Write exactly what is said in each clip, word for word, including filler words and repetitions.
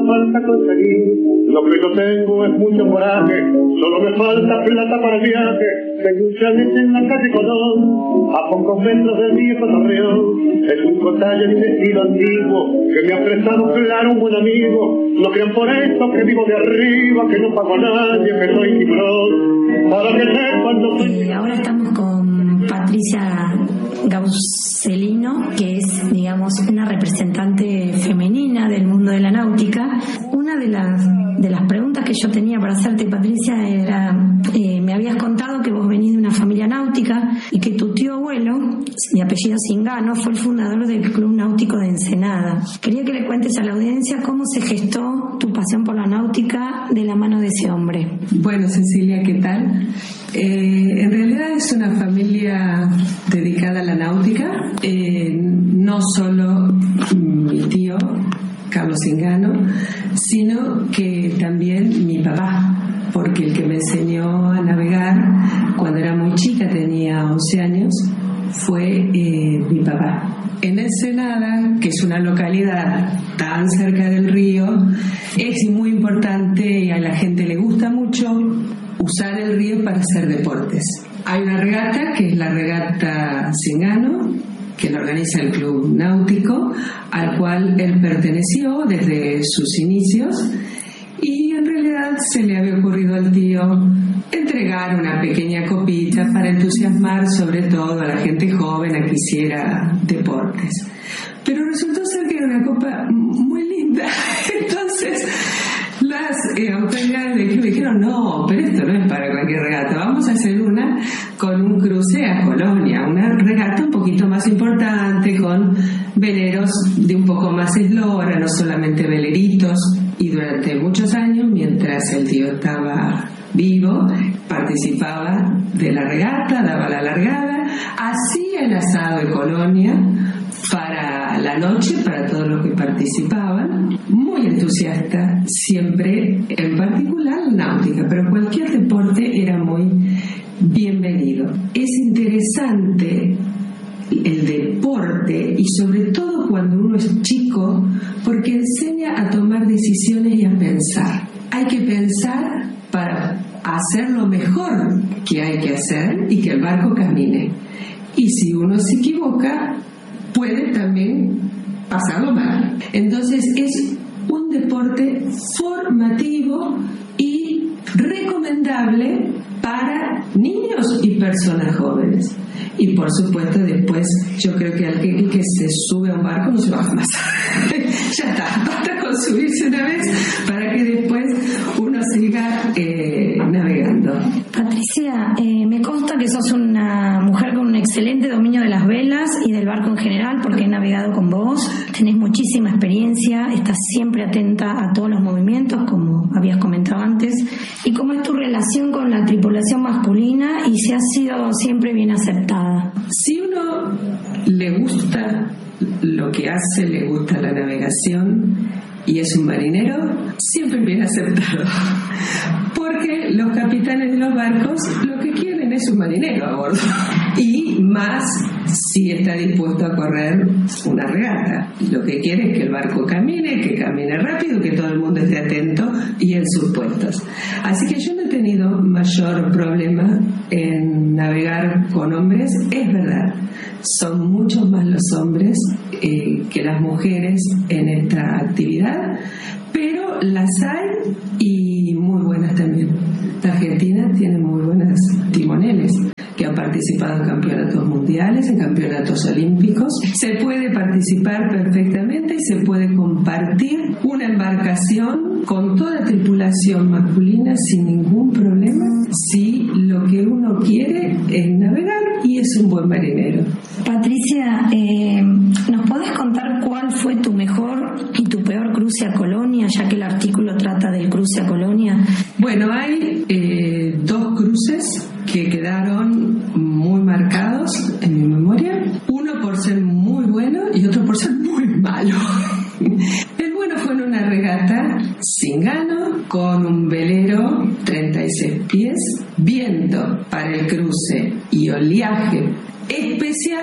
falta conseguir. Lo que yo tengo es mucho coraje, solo me falta plata para el viaje. Tengo un chalet en la calle Colón, a pocos metros del viejo Torreón. Es un cotalle de un estilo antiguo que me ha prestado claro un buen amigo. No crean por esto que vivo de arriba, que no pago a nadie, que soy tiburón. Para que sepan lo que... Eh, ahora estamos con Patricia Gaucelino, que es, digamos, una representante femenina del mundo de la náutica. Una de las de las preguntas que yo tenía para hacerte, Patricia, era, eh, me habías contado que vos venís de una familia náutica y que tu tío abuelo, de apellido Cingano, fue el fundador del Club Náutico de Ensenada. Quería que le cuentes a la audiencia cómo se gestó tu pasión por la náutica de la mano de ese hombre. Bueno, Cecilia, ¿qué tal? Eh, en realidad es una familia dedicada a la náutica, eh, no solo mi tío Carlos Cingano, sino que también mi papá, porque el que me enseñó a navegar cuando era muy chica, tenía once años, fue eh, mi papá. En Ensenada, que es una localidad tan cerca del río, es muy importante y a la gente le gusta mucho usar el río para hacer deportes. Hay una regata, que es la regata Cingano, que la organiza el Club Náutico, al cual él perteneció desde sus inicios, y en realidad se le había ocurrido al tío entregar una pequeña copita para entusiasmar sobre todo a la gente joven a que hiciera deportes. Pero resultó ser que era una copa muy linda, entonces las eh, autoridades del club dijeron, no, pero esto no es para cualquier regata, vamos a hacer una con un cruce a Colonia, una regata un poquito más importante, con veleros de un poco más eslora, no solamente veleritos. Y durante muchos años, mientras el tío estaba vivo, participaba de la regata, daba la largada, hacía el asado de Colonia para la noche, para todos los que participaban, muy entusiasta, siempre, en particular náutica, pero cualquier deporte era muy bienvenido. Es interesante el deporte, y sobre todo cuando uno es chico, porque enseña a tomar decisiones y a pensar. Hay que pensar para hacer lo mejor que hay que hacer y que el barco camine. Y si uno se equivoca, puede también pasarlo mal. Entonces es un deporte formativo y recomendable para niños y personas jóvenes. Y por supuesto después yo creo que alguien que se sube a un barco no se baja más. Ya está, basta con subirse una vez para que después uno siga eh, navegando. Patricia, eh, me consta que sos una mujer con un excelente dominio de las velas y del barco en general, porque he navegado con vos, tenés muchísima experiencia, estás siempre atenta a todos los movimientos, como habías comentado antes, y cómo es tu relación con la tripulación masculina y si has sido siempre bien aceptada. Si uno le gusta lo que hace, le gusta la navegación y es un marinero, siempre bien aceptado, porque los capitanes de los barcos lo que quieren es un marinero a bordo, y más si está dispuesto a correr una regata. Lo que quiere es que el barco camine, que camine rápido, que todo el mundo esté atento y en sus puestos. Así que yo no he tenido mayor problema en navegar con hombres. Es verdad, son muchos más los hombres eh, que las mujeres en esta actividad, pero las hay y muy buenas también. La Argentina tiene muy buenas timoneles que han participado en campeonatos mundiales, en campeonatos olímpicos. Se puede participar perfectamente y se puede compartir una embarcación con toda tripulación masculina sin ningún problema, si lo que uno quiere es navegar y es un buen marinero. Patricia, eh, ¿nos podés contar cuál fue tu mejor y tu peor cruce a Colonia, ya que el artículo trata del cruce a Colonia? Bueno, hay eh, dos cruces que quedaron muy marcados en mi memoria, uno por ser muy bueno y otro por ser muy malo. El bueno fue en una regata Cingano con un velero treinta y seis pies, viento para el cruce y oleaje especial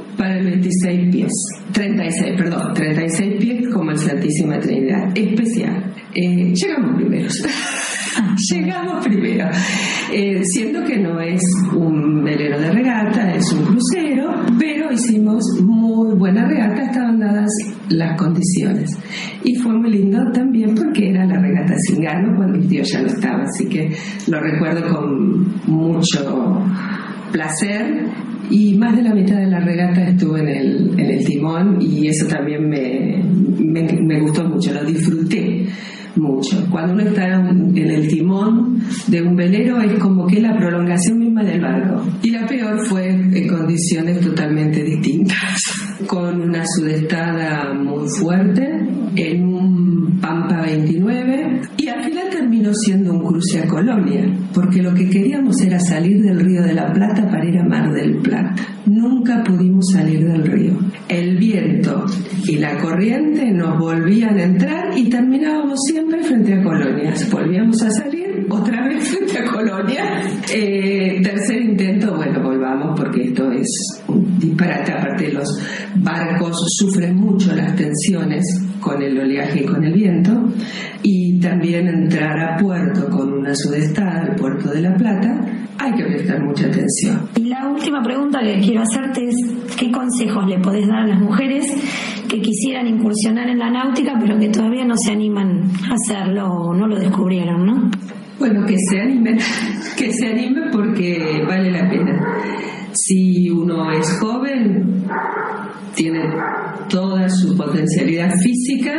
para el veintiséis pies, treinta y seis, perdón, treinta y seis pies como el Santísima Trinidad, especial. Eh, llegamos primeros. Llegamos primero, eh, siendo que no es un velero de regata, es un crucero, pero hicimos muy buena regata, estaban dadas las condiciones. Y fue muy lindo también porque era la regata Zingano cuando el tío ya no estaba, así que lo recuerdo con mucho placer. Y más de la mitad de la regata estuve en el, en el timón y eso también me, me, me gustó mucho, lo disfruté mucho. Cuando uno está en el timón de un velero es como que la prolongación misma del barco. Y la peor fue en condiciones totalmente distintas, con una sudestada muy fuerte, en un Pampa veintinueve, y al final terminó siendo un cruce a Colonia, porque lo que queríamos era salir del Río de la Plata para ir a Mar del Plata. Nunca pudimos salir del río. El viento y la corriente nos volvían a entrar y terminábamos siempre frente a Colonias. Volvíamos a salir otra vez frente a Colonia. Eh, tercer intento, bueno, volvamos porque esto es un disparate. Aparte, los barcos sufren mucho las tensiones con el oleaje y con el viento, y también entrar a puerto con una sudestada, al puerto de La Plata, hay que prestar mucha atención. Y la última pregunta que quiero hacerte es, ¿qué consejos le podés dar a las mujeres que quisieran incursionar en la náutica pero que todavía no se animan a hacerlo o no lo descubrieron, ¿no? Bueno, que se animen, que se animen porque vale la pena. Si uno es joven, tiene toda su potencialidad física,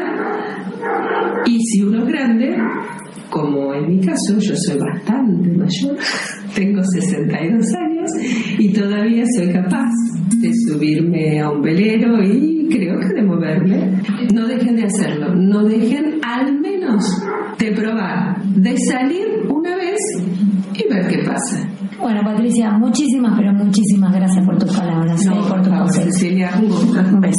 y si uno es grande, como en mi caso, yo soy bastante mayor, tengo sesenta y dos años y todavía soy capaz de subirme a un velero y creo que de moverme. No dejen de hacerlo, no dejen al menos de probar, de salir una vez y ver qué pasa. Bueno, Patricia, muchísimas, pero muchísimas gracias por tus palabras, no, y por tus consejos. Cecilia, un gusto. Un beso.